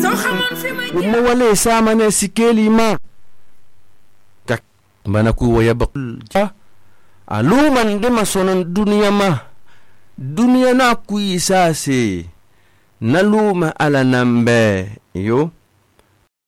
uma wala sama na sikeli ma kak bana ku waya bakul aluman de masonon dunia na ku isase naluma ala nambe yo